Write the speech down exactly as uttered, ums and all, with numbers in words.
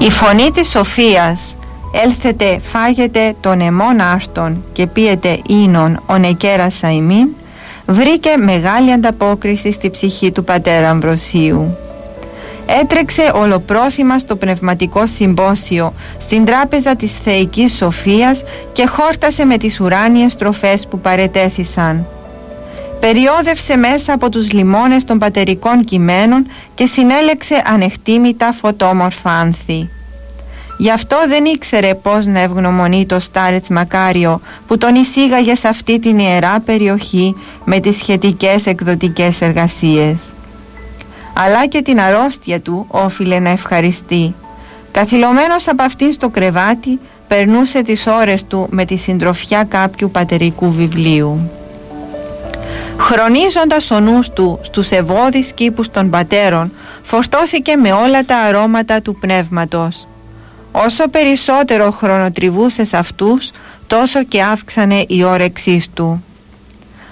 Η φωνή της Σοφίας, έλθετε φάγετε τον εμών άρτον και πίετε ίνον ον εκέρασα ημίν, βρήκε μεγάλη ανταπόκριση στη ψυχή του πατέρα Αμβροσίου. Έτρεξε ολοπρόθυμα στο πνευματικό συμπόσιο στην τράπεζα της Θεϊκής Σοφίας και χόρτασε με τις ουράνιες στροφές που παρετέθησαν. Περιόδευσε μέσα από τους λιμώνες των πατερικών κειμένων και συνέλεξε ανεκτήμητα φωτόμορφα άνθη. Γι' αυτό δεν ήξερε πώς να ευγνωμονεί το Στάρετς Μακάριο που τον εισήγαγε σε αυτή την ιερά περιοχή με τις σχετικές εκδοτικές εργασίες. Αλλά και την αρρώστια του όφιλε να ευχαριστεί. Καθυλωμένος από αυτήν στο κρεβάτι, περνούσε τις ώρες του με τη συντροφιά κάποιου πατερικού βιβλίου. Χρονίζοντας ο νους του στους ευώδεις κήπους των πατέρων, φορτώθηκε με όλα τα αρώματα του πνεύματος. Όσο περισσότερο χρονοτριβούσε σε αυτούς, τόσο και αύξανε η όρεξής του.